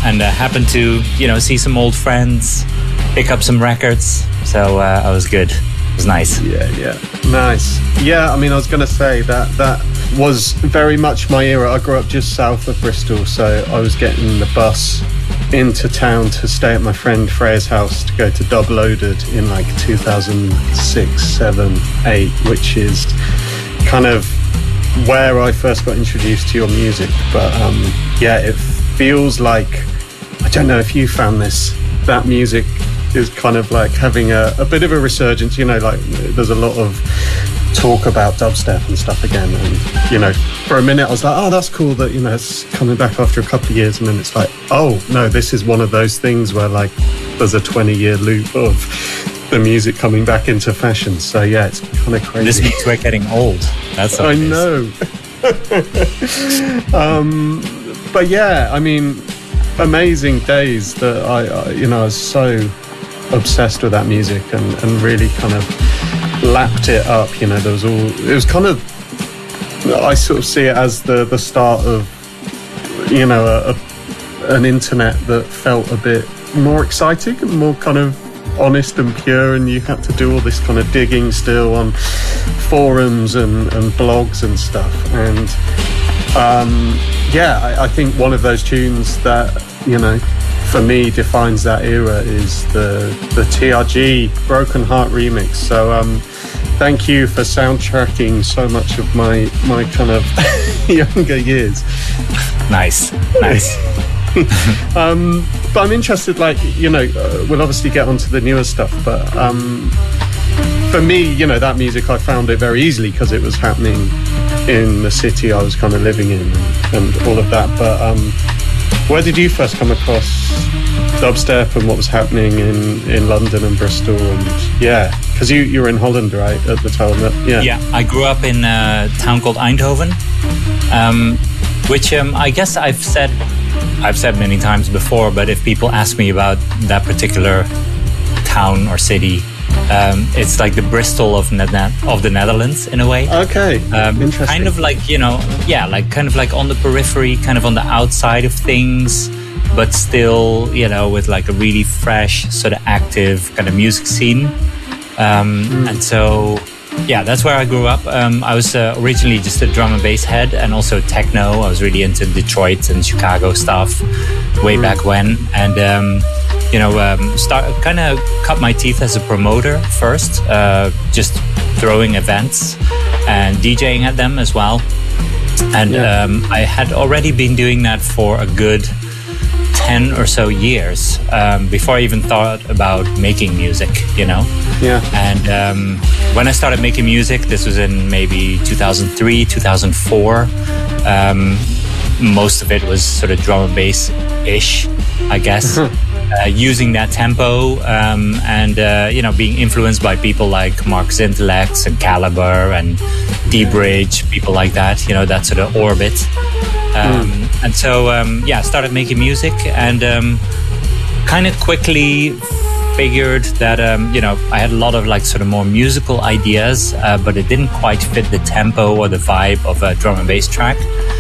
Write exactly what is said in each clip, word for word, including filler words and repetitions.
and uh, happened to, you know, see some old friends, pick up some records. So uh, I was good. It was nice. Yeah, yeah. Nice. Yeah, I mean, I was going to say that that was very much my era. I grew up just south of Bristol, so I was getting the bus into town to stay at my friend Freya's house to go to Dub Loaded in like two thousand six, seven, eight, which is kind of where I first got introduced to your music. But um, yeah, it feels like, I don't know if you found this, that music is kind of like having a, a bit of a resurgence. You know, like there's a lot of talk about dubstep and stuff again, and you know, for a minute I was like, oh, that's cool that, you know, it's coming back after a couple of years, and then it's like, oh no, this is one of those things where like there's a twenty year loop of the music coming back into fashion. So yeah, it's kind of crazy. This means we're getting old. That's what I it know. um, but yeah, I mean, amazing days that I, I, you know, I was so obsessed with that music and, and really kind of lapped it up. You know, there was all, it was kind of, I sort of see it as the, the start of, you know, a, a, an internet that felt a bit more exciting and more kind of honest and pure, and you had to do all this kind of digging still on forums and, and blogs and stuff. And um, yeah, I, I think one of those tunes that, you know, for me defines that era is the the T R G Broken Heart remix. So um, thank you for soundtracking so much of my my kind of younger years. Nice, nice. um, but I'm interested, like, you know, uh, we'll obviously get onto the newer stuff, but um, for me, you know, that music, I found it very easily because it was happening in the city I was kind of living in and, and all of that. But um, where did you first come across dubstep and what was happening in, in London and Bristol? And yeah, because you, you were in Holland, right, at the time? Yeah, yeah, I grew up in a town called Eindhoven, um, which um, I guess I've said I've said many times before, but if people ask me about that particular town or city, um, it's like the Bristol of ne- of the Netherlands in a way. Okay, um, interesting. Kind of like, you know, yeah, like kind of like on the periphery, kind of on the outside of things, but still, you know, with like a really fresh, sort of active kind of music scene. Um, mm. And so, yeah, that's where I grew up. Um, I was uh, originally just a drum and bass head and also techno. I was really into Detroit and Chicago stuff way mm. back when. And, um, you know, um, start kind of cut my teeth as a promoter first, uh, just throwing events and DJing at them as well. And yeah. um, I had already been doing that for a good ten or so years um, before I even thought about making music, you know? Yeah. And um, when I started making music, this was in maybe two thousand three, two thousand four. Um, most of it was sort of drum and bass-ish, I guess. uh, using that tempo um, and, uh, you know, being influenced by people like Mark Zintellex and Caliber and D-Bridge, people like that, you know, that sort of orbit. Um, mm. And so, um, yeah, I started making music and um, kind of quickly figured that, um, you know, I had a lot of like sort of more musical ideas, uh, but it didn't quite fit the tempo or the vibe of a drum and bass track.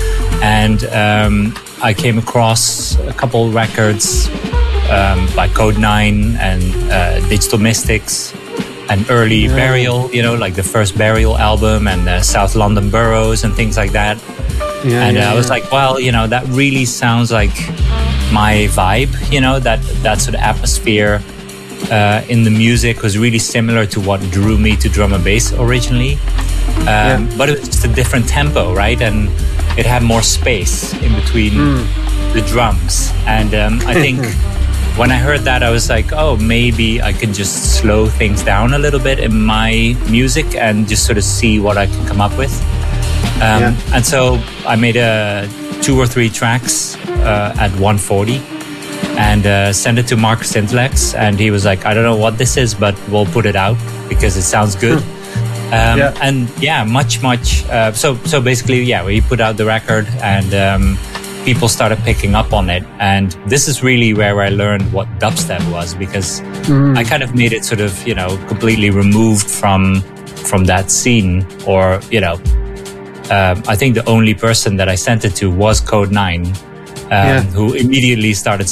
And um, I came across a couple records um, by Code nine and uh, Digital Mystics and early yeah. Burial, you know, like the first Burial album and uh, South London Boroughs and things like that. Yeah, and yeah, uh, I was yeah. like, well, you know, that really sounds like my vibe, you know, that, that sort of atmosphere uh, in the music was really similar to what drew me to drum and bass originally. Um, yeah. But it was just a different tempo, right? And it had more space in between mm. the drums. And um, I think when I heard that, I was like, oh, maybe I can just slow things down a little bit in my music and just sort of see what I can come up with. Um, yeah. And so I made uh, two or three tracks uh, at one forty and uh, sent it to Mark Zintellex. And he was like, I don't know what this is, but we'll put it out because it sounds good. Um, yeah. And yeah, much, much. Uh, so, so basically, yeah, we put out the record and um, people started picking up on it. And this is really where I learned what dubstep was, because mm. I kind of made it sort of, you know, completely removed from from that scene. Or, you know, uh, I think the only person that I sent it to was Code nine, um, yeah. who immediately started